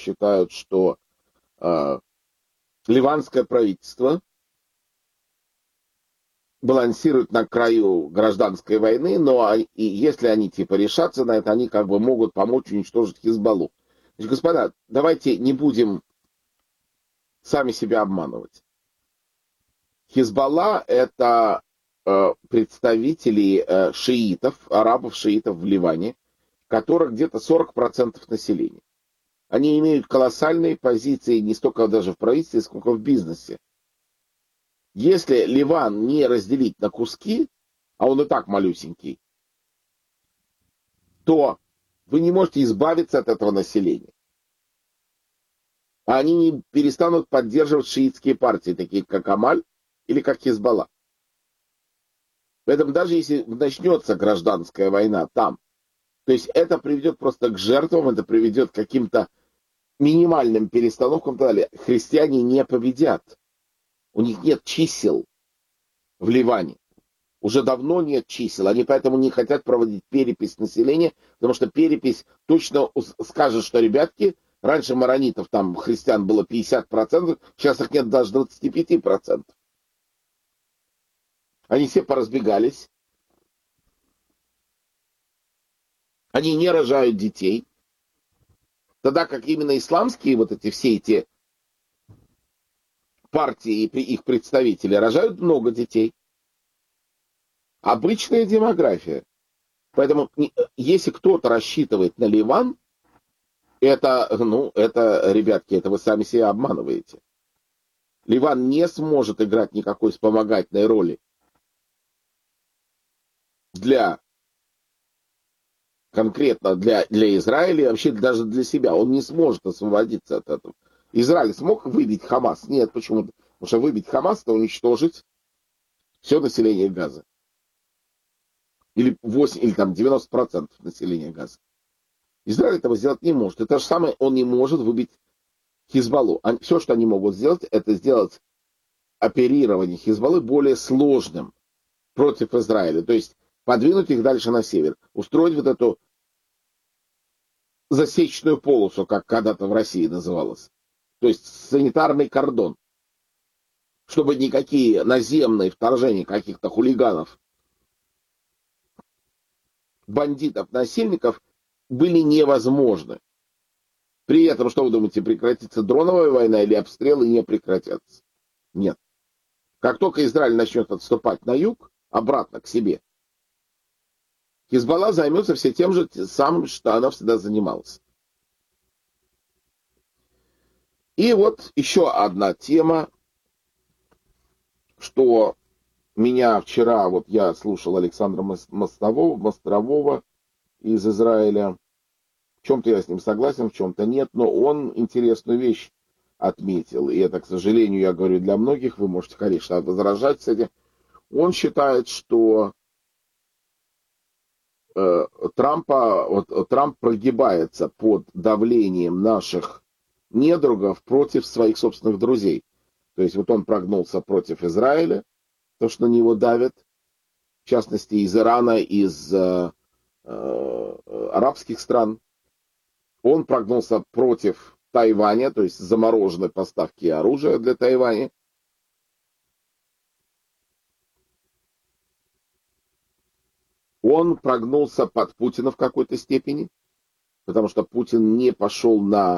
считают, что ливанское правительство балансирует на краю гражданской войны, но и если они типа решатся на это, они как бы могут помочь уничтожить Хизбаллу. Значит, господа, давайте не будем сами себя обманывать. Хизбалла — это представители шиитов, арабов-шиитов в Ливане, которых где-то 40% населения. Они имеют колоссальные позиции не столько даже в правительстве, сколько в бизнесе. Если Ливан не разделить на куски, а он и так малюсенький, то вы не можете избавиться от этого населения. А они не перестанут поддерживать шиитские партии, такие как Амаль или как Хизбалла. Поэтому даже если начнется гражданская война там, то есть это приведет просто к жертвам, это приведет к каким-то минимальным перестановкам и так далее. Христиане не победят. У них нет чисел в Ливане. Уже давно нет чисел. Они поэтому не хотят проводить перепись населения, потому что перепись точно скажет, что, ребятки, раньше маронитов, там, христиан было 50%, сейчас их нет даже 25%. Они все поразбегались. Они не рожают детей. Тогда как именно исламские вот эти все эти партии и их представители рожают много детей. Обычная демография. Поэтому если кто-то рассчитывает на Ливан, это, ребятки, это вы сами себя обманываете. Ливан не сможет играть никакой вспомогательной роли конкретно для Израиля и вообще даже для себя. Он не сможет освободиться от этого. Израиль смог выбить Хамас? Нет, почему? Потому что выбить Хамас — это уничтожить все население Газа. Или 8, или там 90% населения Газа. Израиль этого сделать не может. И то же самое, он не может выбить Хизбаллу. Все, что они могут сделать, это сделать оперирование Хизбаллы более сложным против Израиля. То есть подвинуть их дальше на север. Устроить вот эту засечную полосу, как когда-то в России называлось. То есть санитарный кордон. Чтобы никакие наземные вторжения каких-то хулиганов, бандитов, насильников были невозможны. При этом, что вы думаете, прекратится дроновая война или обстрелы не прекратятся? Нет. Как только Израиль начнет отступать на юг, обратно к себе, Хизбалла займется все тем же самым, что она всегда занималась. И вот еще одна тема, что меня вчера, вот я слушал Александра Мострового из Израиля. В чем-то я с ним согласен, в чем-то нет, но он интересную вещь отметил. И это, к сожалению, я говорю для многих, вы можете, конечно, возражать с этим. Он считает, что Трамп прогибается под давлением наших недругов против своих собственных друзей. То есть вот он прогнулся против Израиля, то, что на него давят, в частности, из Ирана, из арабских стран. Он прогнулся против Тайваня, то есть замороженной поставки оружия для Тайваня. Он прогнулся под Путина в какой-то степени, потому что Путин не пошел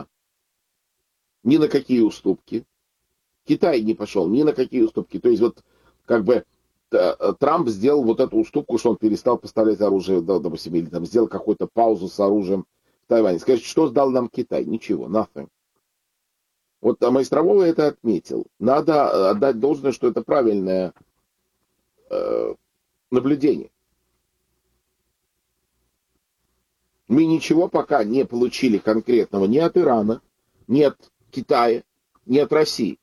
ни на какие уступки. Китай не пошел ни на какие уступки. То есть вот как бы Трамп сделал вот эту уступку, что он перестал поставлять оружие, допустим, или там сделал какую-то паузу с оружием в Тайване. Скажите, что сдал нам Китай? Ничего, nothing. Вот Майстровой это отметил. Надо отдать должное, что это правильное наблюдение. Мы ничего пока не получили конкретного ни от Ирана, ни от Китая, ни от России.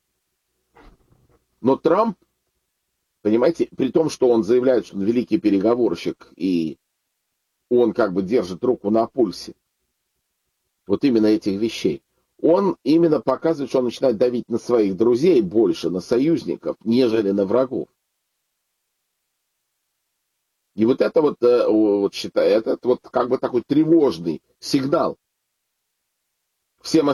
Но Трамп, понимаете, при том, что он заявляет, что он великий переговорщик, и он как бы держит руку на пульсе вот именно этих вещей, он именно показывает, что он начинает давить на своих друзей больше, на союзников, нежели на врагов. И вот это вот считаю, это вот как бы такой тревожный сигнал всем